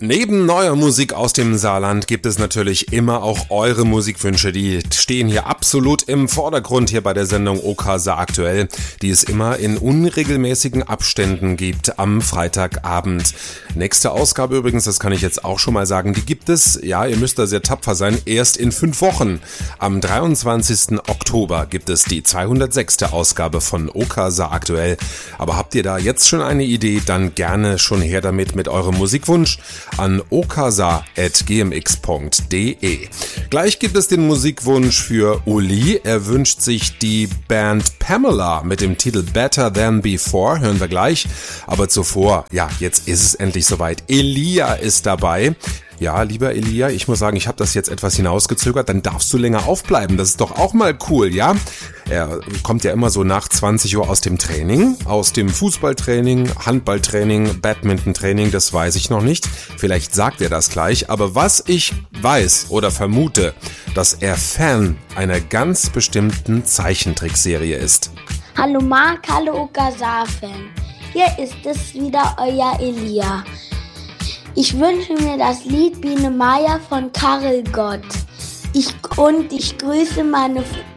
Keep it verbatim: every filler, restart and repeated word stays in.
Neben neuer Musik aus dem Saarland gibt es natürlich immer auch eure Musikwünsche. Die stehen hier absolut im Vordergrund hier bei der Sendung OK Saar aktuell, die es immer in unregelmäßigen Abständen gibt am Freitagabend. Nächste Ausgabe übrigens, das kann ich jetzt auch schon mal sagen, die gibt es, ja, ihr müsst da sehr tapfer sein, erst in fünf Wochen. Am dreiundzwanzigsten Oktober gibt es die zweihundertsechste Ausgabe von OK Saar aktuell. Aber habt ihr da jetzt schon eine Idee, dann gerne schon her damit mit eurem Musikwunsch an okasa at g m x punkt d e. Gleich gibt es den Musikwunsch für Uli. Er wünscht sich die Band Pamela mit dem Titel Better Than Before. Hören wir gleich. Aber zuvor, ja, jetzt ist es endlich soweit. Elia ist dabei. Ja, lieber Elia, ich muss sagen, ich habe das jetzt etwas hinausgezögert, dann darfst du länger aufbleiben. Das ist doch auch mal cool, ja? Er kommt ja immer so nach zwanzig Uhr aus dem Training, aus dem Fußballtraining, Handballtraining, Badmintontraining, das weiß ich noch nicht. Vielleicht sagt er das gleich, aber was ich weiß oder vermute, dass er Fan einer ganz bestimmten Zeichentrickserie ist. Hallo Marc, hallo OK Saar-Fan. Hier ist es wieder euer Elia. Ich wünsche mir das Lied Biene Meier von Karel Gott. Ich, und ich grüße meine